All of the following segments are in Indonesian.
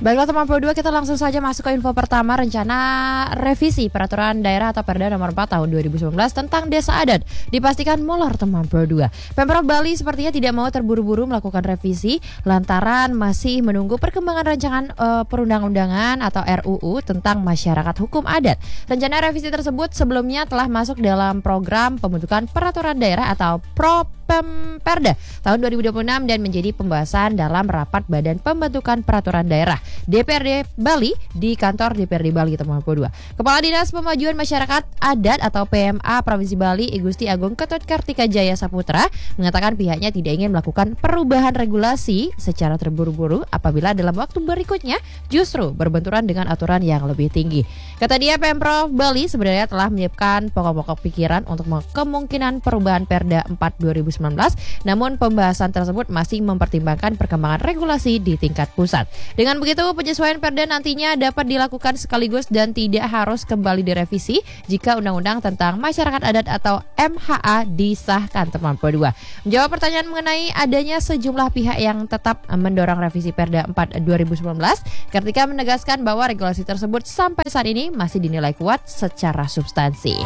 Baiklah teman Pro 2, kita langsung saja masuk ke info pertama. Rencana revisi peraturan daerah atau Perda nomor 4 tahun 2019 tentang desa adat dipastikan molor teman Pro 2. Pemprov Bali sepertinya tidak mau terburu-buru melakukan revisi lantaran masih menunggu perkembangan rancangan perundang-undangan atau RUU tentang masyarakat hukum adat. Rencana revisi tersebut sebelumnya telah masuk dalam program pembentukan peraturan daerah atau Perda tahun 2026 dan menjadi pembahasan dalam rapat Badan Pembentukan Peraturan Daerah DPRD Bali di kantor DPRD Bali teman Pro 2. Kepala Dinas Pemajuan Masyarakat Adat atau PMA Provinsi Bali Igusti Agung Ketut Kartika Jaya Saputra mengatakan pihaknya tidak ingin melakukan perubahan regulasi secara terburu-buru apabila dalam waktu berikutnya justru berbenturan dengan aturan yang lebih tinggi. Kata dia, Pemprov Bali sebenarnya telah menyiapkan pokok-pokok pikiran untuk kemungkinan perubahan Perda 4 2019, namun pembahasan tersebut masih mempertimbangkan perkembangan regulasi di tingkat pusat. Dengan begitu, penyesuaian Perda nantinya dapat dilakukan sekaligus dan tidak harus kembali direvisi jika Undang-Undang tentang Masyarakat Adat atau MHA disahkan teman Pro 2. Menjawab pertanyaan mengenai adanya sejumlah pihak yang tetap mendorong revisi Perda 4 2019, Kartika menegaskan bahwa regulasi tersebut sampai saat ini masih dinilai kuat secara substansi.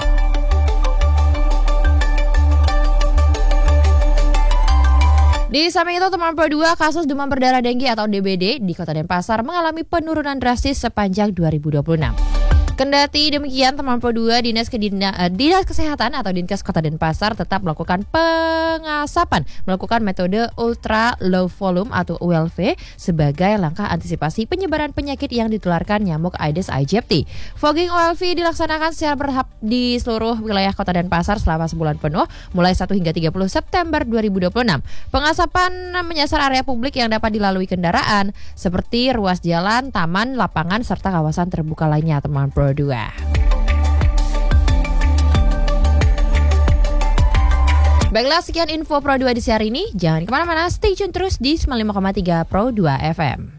Di samping itu teman Pro 2, kasus demam berdarah denggi atau DBD di Kota Denpasar mengalami penurunan drastis sepanjang 2026. Kendati demikian, teman Pro 2, Dinas Kesehatan atau Dinkes Kota Denpasar tetap melakukan pengasapan, melakukan metode ultra low volume atau ULV sebagai langkah antisipasi penyebaran penyakit yang ditularkan nyamuk Aedes aegypti. Fogging ULV dilaksanakan secara bertahap di seluruh wilayah Kota Denpasar selama sebulan penuh, mulai 1 hingga 30 September 2026. Pengasapan menyasar area publik yang dapat dilalui kendaraan, seperti ruas jalan, taman, lapangan, serta kawasan terbuka lainnya, teman Pro 2. Baiklah, sekian info Pro 2 di siang hari ini. Jangan kemana-mana, stay tune terus di 95,3 Pro 2 FM.